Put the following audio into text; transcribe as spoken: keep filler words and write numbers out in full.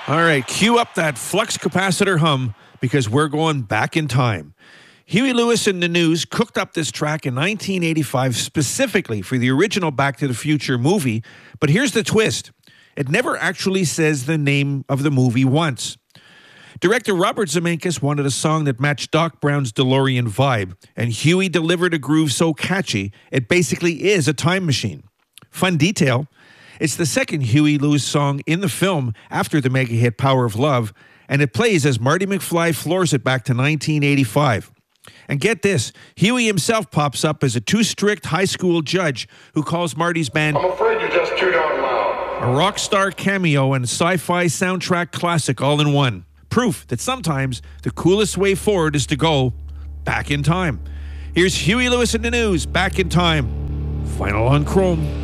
All right, cue up that flux capacitor hum because we're going back in time. Huey Lewis and the News cooked up this track in nineteen eighty-five specifically for the original Back to the Future movie, but here's the twist. It never actually says the name of the movie once. Director Robert Zemeckis wanted a song that matched Doc Brown's DeLorean vibe, and Huey delivered a groove so catchy, it basically is a time machine. Fun detail, it's the second Huey Lewis song in the film after the mega hit Power of Love, and it plays as Marty McFly floors it back to nineteen eighty-five. And get this, Huey himself pops up as a too strict high school judge who calls Marty's band I'm afraid you're just too darn loud. A rock star cameo and sci-fi soundtrack classic all in one. Proof that sometimes the coolest way forward is to go back in time. Here's Huey Lewis and the News, Back in Time. Final on Chrome.